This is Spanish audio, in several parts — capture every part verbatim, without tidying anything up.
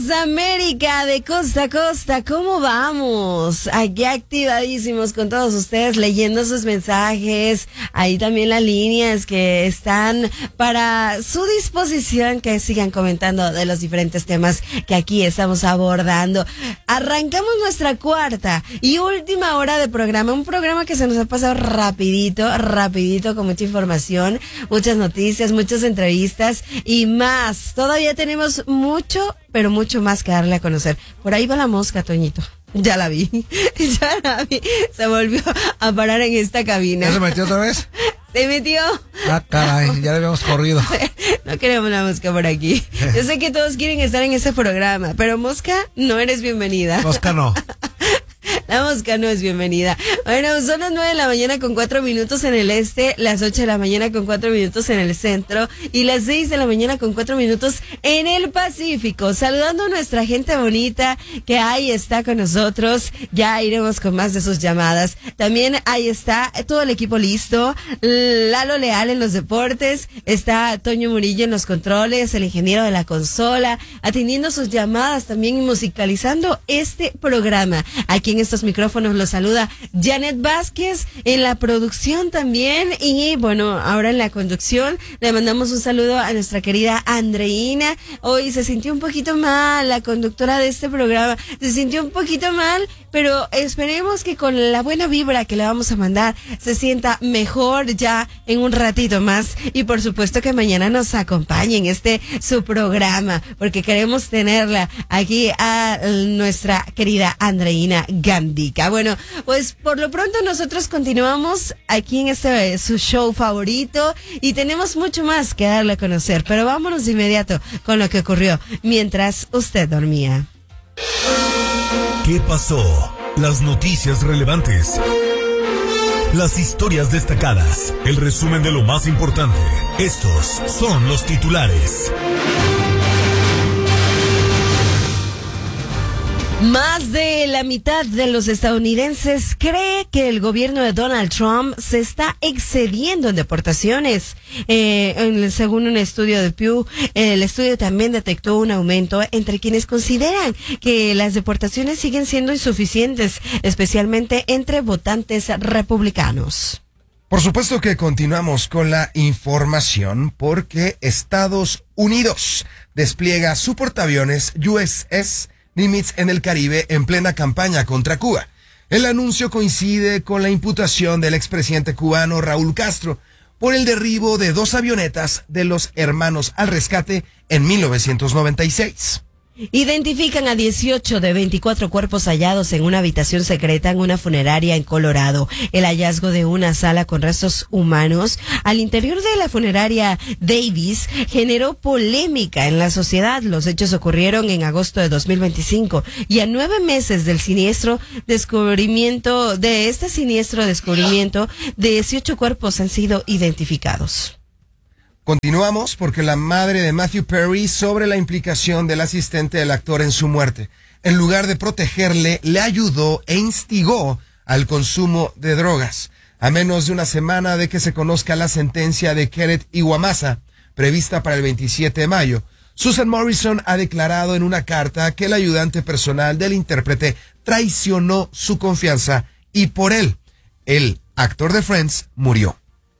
días, América, de costa a costa, ¿cómo vamos? Aquí activadísimos con todos ustedes, leyendo sus mensajes, ahí también las líneas que están para su disposición, que sigan comentando de los diferentes temas que aquí estamos abordando. Arrancamos nuestra cuarta y última hora de programa, un programa que se nos ha pasado rapidito, rapidito, con mucha información, muchas noticias, muchas entrevistas y más. Todavía tenemos mucho, pero mucho más que darle a conocer. Por ahí va la mosca, Toñito. Ya la vi, ya la vi. Se volvió a parar en esta cabina. ¿Ya se metió otra vez? Se metió. Ah, caray, ya le habíamos corrido. No queremos la mosca por aquí. Yo sé que todos quieren estar en este programa, pero mosca, no eres bienvenida. Mosca no. La mosca no es bienvenida. Bueno, son las nueve de la mañana con cuatro minutos en el este, las ocho de la mañana con cuatro minutos en el centro y las seis de la mañana con cuatro minutos en el Pacífico. Saludando a nuestra gente bonita que ahí está con nosotros. Ya iremos con más de sus llamadas. También ahí está todo el equipo listo. Lalo Leal en los deportes. Está Toño Murillo en los controles, el ingeniero de la consola, atendiendo sus llamadas también y musicalizando este programa. Aquí en estos micrófonos los saluda Janet Vázquez, en la producción también, y bueno, ahora en la conducción le mandamos un saludo a nuestra querida Andreina. Hoy se sintió un poquito mal, la conductora de este programa, se sintió un poquito mal, pero esperemos que con la buena vibra que le vamos a mandar se sienta mejor ya en un ratito más, y por supuesto que mañana nos acompañe en este su programa, porque queremos tenerla aquí a nuestra querida Andreina Gandica. Bueno, pues por lo pronto nosotros continuamos aquí en este su show favorito y tenemos mucho más que darle a conocer, pero vámonos de inmediato con lo que ocurrió mientras usted dormía. ¿Qué pasó? Las noticias relevantes, las historias destacadas, el resumen de lo más importante. Estos son los titulares. Más de la mitad de los estadounidenses cree que el gobierno de Donald Trump se está excediendo en deportaciones. Eh, en, según un estudio de Pew, el estudio también detectó un aumento entre quienes consideran que las deportaciones siguen siendo insuficientes, especialmente entre votantes republicanos. Por supuesto que continuamos con la información porque Estados Unidos despliega su portaaviones U S S Nimitz en el Caribe en plena campaña contra Cuba. El anuncio coincide con la imputación del expresidente cubano Raúl Castro por el derribo de dos avionetas de los Hermanos al Rescate en mil novecientos noventa y seis. Identifican a dieciocho de veinticuatro cuerpos hallados en una habitación secreta en una funeraria en Colorado. El hallazgo de una sala con restos humanos al interior de la funeraria Davis generó polémica en la sociedad. Los hechos ocurrieron en agosto de dos mil veinticinco y a nueve meses del siniestro descubrimiento, de este siniestro descubrimiento, dieciocho cuerpos han sido identificados. Continuamos porque la madre de Matthew Perry sobre la implicación del asistente del actor en su muerte. En lugar de protegerle, le ayudó e instigó al consumo de drogas. A menos de una semana de que se conozca la sentencia de Kenneth Iwamasa, prevista para el veintisiete de mayo, Susan Morrison ha declarado en una carta que el ayudante personal del intérprete traicionó su confianza y por él, el actor de Friends, murió.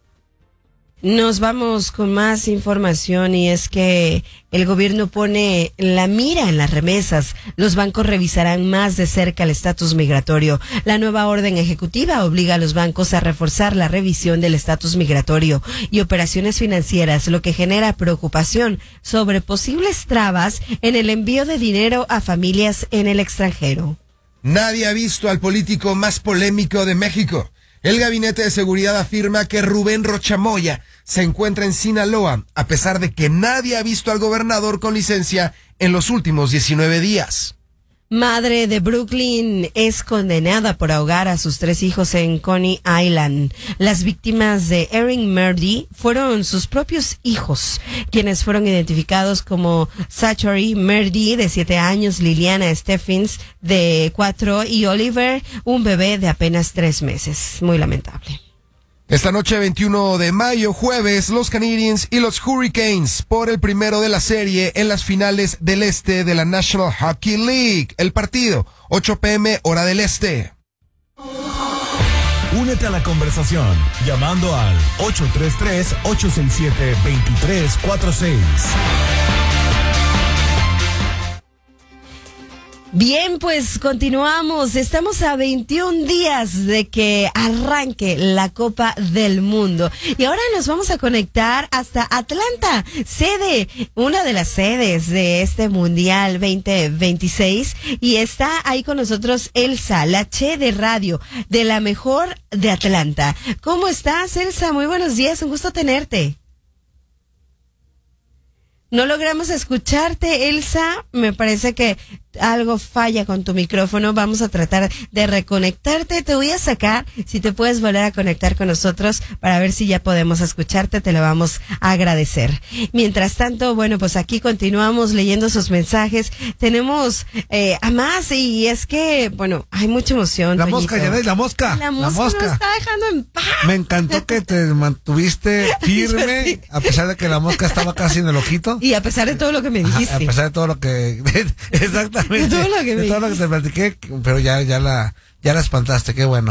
Nos vamos con más información y es que el gobierno pone la mira en las remesas. Los bancos revisarán más de cerca el estatus migratorio. La nueva orden ejecutiva obliga a los bancos a reforzar la revisión del estatus migratorio y operaciones financieras, lo que genera preocupación sobre posibles trabas en el envío de dinero a familias en el extranjero. Nadie ha visto al político más polémico de México. El Gabinete de Seguridad afirma que Rubén Rochamoya se encuentra en Sinaloa, a pesar de que nadie ha visto al gobernador con licencia en los últimos diecinueve días. Madre de Brooklyn es condenada por ahogar a sus tres hijos en Coney Island. Las víctimas de Erin Murdy fueron sus propios hijos, quienes fueron identificados como Zachary Murdy, de siete años, Liliana Stephens, de cuatro, y Oliver, un bebé de apenas tres meses. Muy lamentable. Esta noche, veintiuno de mayo, jueves, los Canadiens y los Hurricanes por el primero de la serie en las finales del este de la National Hockey League. El partido, ocho p m hora del este. Únete a la conversación llamando al ocho tres tres, ocho seis siete, dos tres cuatro seis. Bien, pues continuamos. Estamos a veintiún días de que arranque la Copa del Mundo. Y ahora nos vamos a conectar hasta Atlanta, sede, una de las sedes de este Mundial veinte veintiséis. Y está ahí con nosotros Elsa, la Che de radio, de la mejor de Atlanta. ¿Cómo estás, Elsa? Muy buenos días, un gusto tenerte. No logramos escucharte, Elsa. Me parece que algo falla con tu micrófono. Vamos a tratar de reconectarte. Te voy a sacar, si te puedes volver a conectar con nosotros para ver si ya podemos escucharte. Te lo vamos a agradecer. Mientras tanto, bueno, pues aquí continuamos leyendo sus mensajes. Tenemos eh, a más y es que, bueno, hay mucha emoción. La Toñito. mosca, ya ves, la mosca. La mosca, la mosca. nos está dejando en paz. Me encantó que te mantuviste firme, Sí. a pesar de que la mosca estaba casi en el ojito. Y a pesar de todo lo que me dijiste. Ajá, a pesar de todo lo que exactamente De todo lo que me de todo lo que te platiqué, pero ya ya la ya la espantaste, qué bueno.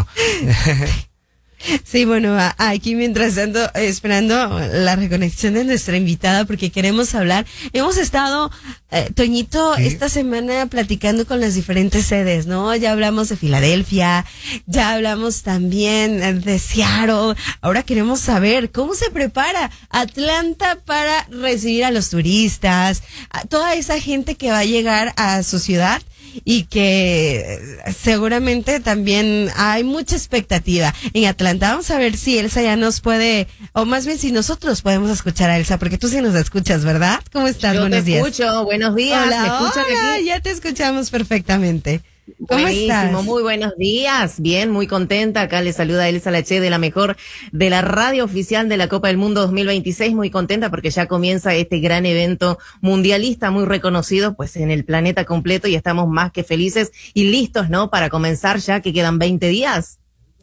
Sí, bueno, a- aquí mientras tanto eh, esperando la reconexión de nuestra invitada porque queremos hablar. Hemos estado, eh, Toñito, Sí. esta semana platicando con las diferentes sedes, ¿no? Ya hablamos de Filadelfia, ya hablamos también eh, de Seattle. Ahora queremos saber cómo se prepara Atlanta para recibir a los turistas, a toda esa gente que va a llegar a su ciudad. Y que seguramente también hay mucha expectativa en Atlanta. Vamos a ver si Elsa ya nos puede, o más bien si nosotros podemos escuchar a Elsa, porque tú sí nos escuchas, ¿verdad? ¿Cómo estás? Yo Buenos te días. escucho, buenos días. Hola, ¿Me escuchan hola, aquí? ya te escuchamos perfectamente. ¿Cómo Buenísimo, estás? muy buenos días. Bien, muy contenta. Acá le saluda Elsa Lache de la mejor de la radio oficial de la Copa del Mundo dos mil veintiséis. Muy contenta porque ya comienza este gran evento mundialista muy reconocido pues en el planeta completo y estamos más que felices y listos, ¿no? Para comenzar ya que quedan veinte días.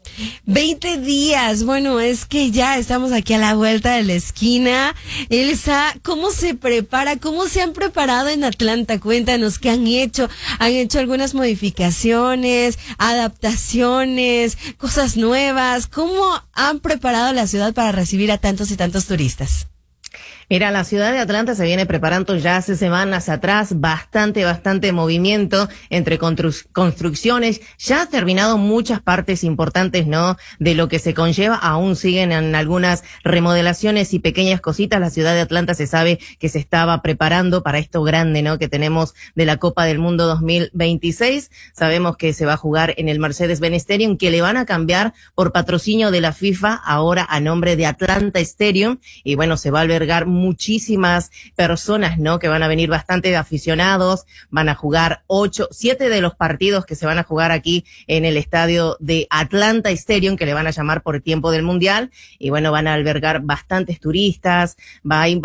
veinte días, bueno, es que ya estamos aquí a la vuelta de la esquina. Elsa, ¿cómo se prepara? ¿Cómo se han preparado en Atlanta? Cuéntanos, ¿qué han hecho? ¿Han hecho algunas modificaciones, adaptaciones, cosas nuevas? ¿Cómo han preparado la ciudad para recibir a tantos y tantos turistas? Mira, la ciudad de Atlanta se viene preparando ya hace semanas atrás, bastante, bastante movimiento entre constru- construcciones. Ya ha terminado muchas partes importantes, ¿no? De lo que se conlleva, aún siguen en algunas remodelaciones y pequeñas cositas. La ciudad de Atlanta se sabe que se estaba preparando para esto grande, ¿no? Que tenemos de la Copa del Mundo dos mil veintiséis. Sabemos que se va a jugar en el Mercedes-Benz Stadium, que le van a cambiar por patrocinio de la FIFA ahora a nombre de Atlanta Stadium. Y bueno, se va a albergar muchísimas personas, ¿no? Que van a venir bastante aficionados, van a jugar ocho, siete de los partidos que se van a jugar aquí en el estadio de Atlanta Stadium, que le van a llamar por el tiempo del Mundial, y bueno, van a albergar bastantes turistas, va a